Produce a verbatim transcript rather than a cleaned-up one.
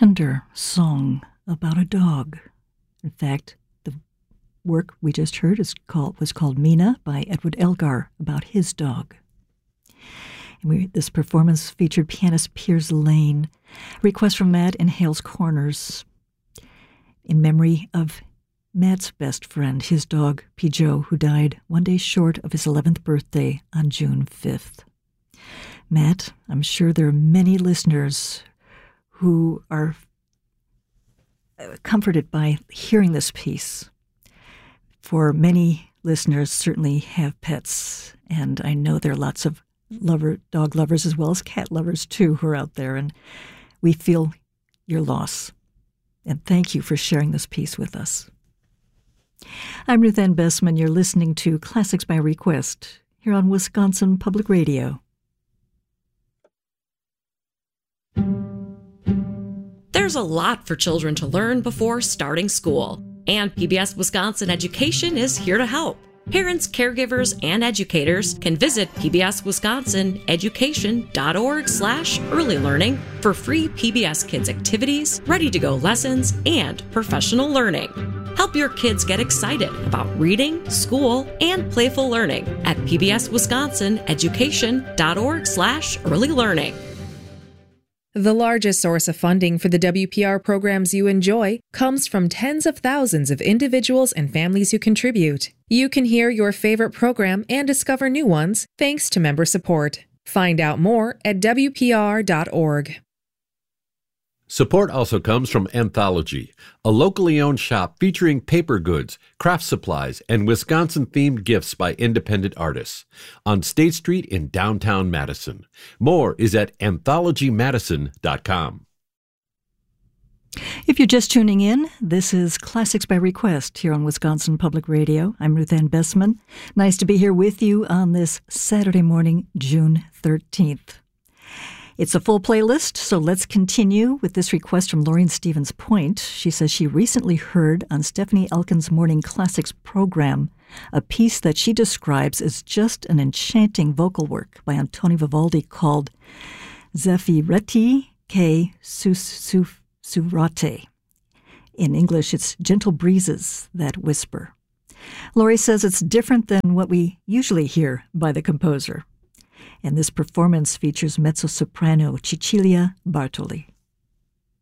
tender song about a dog. In fact, the work we just heard is called was called Mina by Edward Elgar, about his dog. And we, this performance featured pianist Piers Lane. A request from Matt in Hales Corners in memory of Matt's best friend, his dog, Pijo, who died one day short of his eleventh birthday on June fifth. Matt, I'm sure there are many listeners who are comforted by hearing this piece. For many listeners certainly have pets, and I know there are lots of lover, dog lovers as well as cat lovers too who are out there, and we feel your loss. And thank you for sharing this piece with us. I'm Ruth Ann Bessman. You're listening to Classics by Request here on Wisconsin Public Radio. There's a lot for children to learn before starting school, and P B S Wisconsin Education is here to help. Parents, caregivers, and educators can visit P B S Wisconsin Education dot org slash early learning for free P B S Kids activities, ready-to-go lessons, and professional learning. Help your kids get excited about reading, school, and playful learning at P B S Wisconsin Education dot org slash early learning. The largest source of funding for the W P R programs you enjoy comes from tens of thousands of individuals and families who contribute. You can hear your favorite program and discover new ones thanks to member support. Find out more at W P R dot org. Support also comes from Anthology, a locally owned shop featuring paper goods, craft supplies, and Wisconsin-themed gifts by independent artists on State Street in downtown Madison. More is at anthology madison dot com. If you're just tuning in, this is Classics by Request here on Wisconsin Public Radio. I'm Ruth Ann Bessman. Nice to be here with you on this Saturday morning, June thirteenth. It's a full playlist, so let's continue with this request from Lauren Stevens Point. She says she recently heard on Stephanie Elkin's Morning Classics program a piece that she describes as just an enchanting vocal work by Antonio Vivaldi called Zeffireti che Sussurrate. In English, it's Gentle Breezes That Whisper. Laurie says it's different than what we usually hear by the composer. And this performance features mezzo-soprano Cecilia Bartoli.